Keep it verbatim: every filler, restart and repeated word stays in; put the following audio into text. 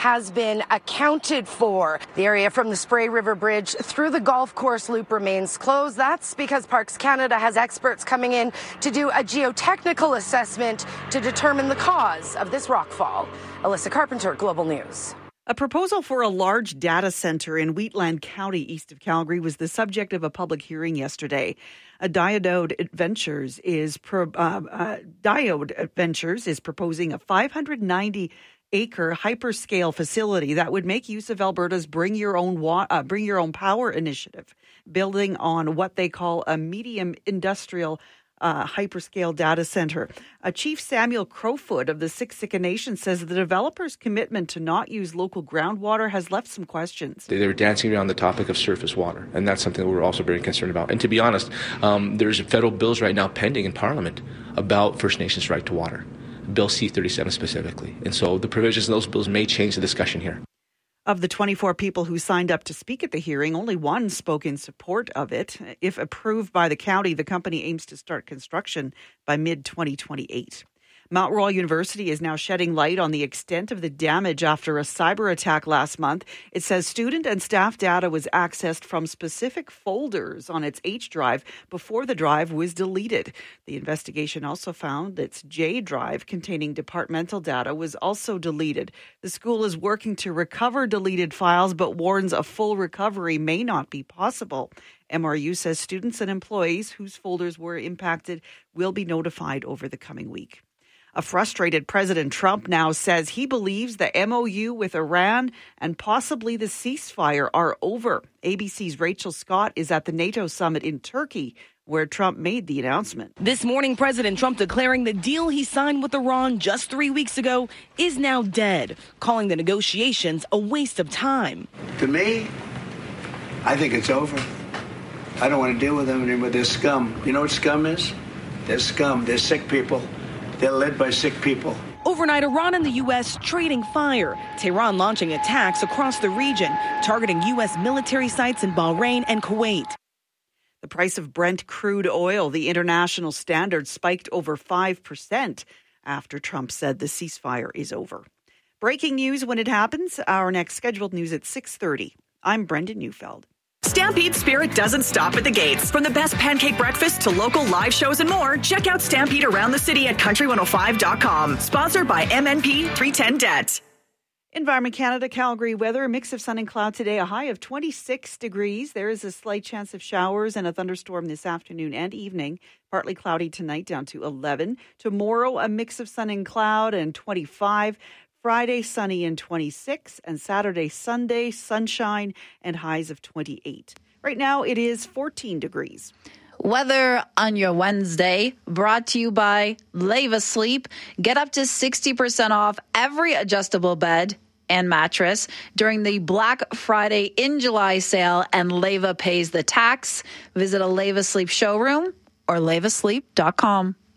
has been accounted for. The area from the Spray River Bridge through the golf course loop remains closed. That's because Parks Canada has experts coming in to do a geotechnical assessment to determine the cause of this rockfall. Alyssa Carpenter, Global News. A proposal for a large data center in Wheatland County, east of Calgary, was the subject of a public hearing yesterday. A Diode Ventures is pro, uh, uh, Diode Ventures is proposing a five hundred ninety acre hyperscale facility that would make use of Alberta's Bring Your Own wa- uh, Bring Your Own Power initiative, building on what they call a medium industrial Uh, hyperscale data center. Uh, Chief Samuel Crowfoot of the Siksika Nation says the developer's commitment to not use local groundwater has left some questions. They were dancing around the topic of surface water, and that's something that we're also very concerned about. And to be honest, um, there's federal bills right now pending in Parliament about First Nations' right to water, Bill C thirty-seven specifically. And so the provisions in those bills may change the discussion here. Of the twenty-four people who signed up to speak at the hearing, only one spoke in support of it. If approved by the county, the company aims to start construction by mid twenty twenty-eight. Mount Royal University is now shedding light on the extent of the damage after a cyber attack last month. It says student and staff data was accessed from specific folders on its H drive before the drive was deleted. The investigation also found that its J drive containing departmental data was also deleted. The school is working to recover deleted files, but warns a full recovery may not be possible. M R U says students and employees whose folders were impacted will be notified over the coming week. A frustrated President Trump now says he believes the M O U with Iran and possibly the ceasefire are over. A B C's Rachel Scott is at the NATO summit in Turkey, where Trump made the announcement. This morning, President Trump declaring the deal he signed with Iran just three weeks ago is now dead, calling the negotiations a waste of time. To me, I think it's over. I don't want to deal with them anymore. They're scum. You know what scum is? They're scum. They're sick people. They're led by sick people. Overnight, Iran and the U S trading fire. Tehran launching attacks across the region, targeting U S military sites in Bahrain and Kuwait. The price of Brent crude oil, the international standard, spiked over five percent after Trump said the ceasefire is over. Breaking news when it happens. Our next scheduled news at six thirty. I'm Brendan Neufeld. Stampede Spirit doesn't stop at the gates. From the best pancake breakfast to local live shows and more, check out Stampede around the city at country one oh five dot com. Sponsored by M N P three ten Debt. Environment Canada, Calgary weather, a mix of sun and cloud today, a high of twenty-six degrees. There is a slight chance of showers and a thunderstorm this afternoon and evening. Partly cloudy tonight, down to eleven. Tomorrow, a mix of sun and cloud and twenty-five. Friday, sunny and twenty-six, and Saturday, Sunday, sunshine and highs of twenty-eight. Right now, it is fourteen degrees. Weather on your Wednesday, brought to you by Leva Sleep. Get up to sixty percent off every adjustable bed and mattress during the Black Friday in July sale, and Leva pays the tax. Visit a Leva Sleep showroom or leva sleep dot com.